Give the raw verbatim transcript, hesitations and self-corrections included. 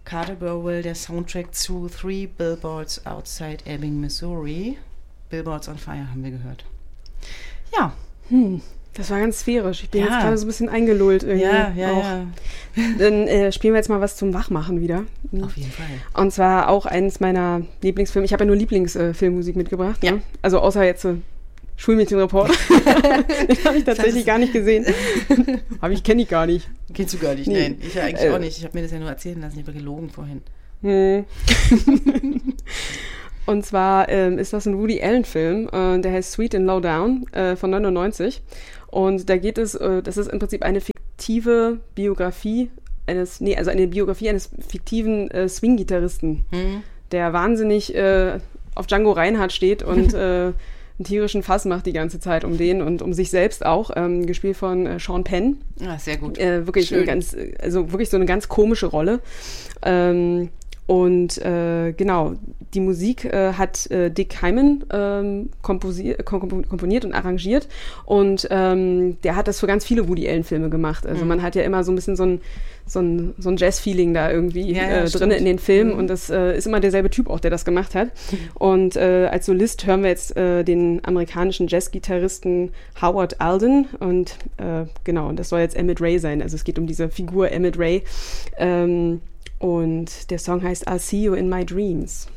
Carter Burwell, der Soundtrack zu Three Billboards Outside Ebbing, Missouri. Billboards on Fire haben wir gehört. Ja. Hm. Das war ganz sphärisch. Ich bin ja. jetzt gerade so ein bisschen eingelullt irgendwie. Ja, ja, auch. ja. Dann äh, spielen wir jetzt mal was zum Wachmachen wieder. Auf jeden Fall. Und zwar auch eines meiner Lieblingsfilme. Ich habe ja nur Lieblingsfilmmusik äh, mitgebracht. Ja. Ne? Also außer jetzt äh, Schulmädchenreport. Den habe ich tatsächlich gar nicht gesehen. Aber ich kenne die gar nicht. Kennst du gar nicht? Nee. Nein, ich ja eigentlich äh, auch nicht. Ich habe mir das ja nur erzählen lassen. Ich habe gelogen vorhin. Hm. Und zwar ähm, ist das ein Woody Allen-Film, äh, der heißt Sweet and Low Down äh, von neunundneunzig. Und da geht es, äh, das ist im Prinzip eine fiktive Biografie eines, nee, also eine Biografie eines fiktiven äh, Swing-Gitarristen, Hm. der wahnsinnig äh, auf Django Reinhardt steht und äh, einen tierischen Fass macht die ganze Zeit um den und um sich selbst auch, ähm, gespielt von äh, Sean Penn. Ah, sehr gut. Äh, wirklich eine ganz, also wirklich so eine ganz komische Rolle. Ähm, Und äh, genau, die Musik äh, hat äh, Dick Hyman ähm, komposi- kom- komponiert und arrangiert und ähm, der hat das für ganz viele Woody Allen-Filme gemacht. Also mhm. man hat ja immer so ein bisschen so ein, so ein, so ein Jazz-Feeling da irgendwie ja, ja, äh, drin in den Filmen mhm. und das äh, ist immer derselbe Typ auch, der das gemacht hat. Mhm. Und äh, als Solist hören wir jetzt äh, den amerikanischen Jazz-Gitarristen Howard Alden und äh, genau, und das soll jetzt Emmett Ray sein. Also es geht um diese Figur Emmett Ray. Ähm, Und der Song heißt I'll See You in My Dreams.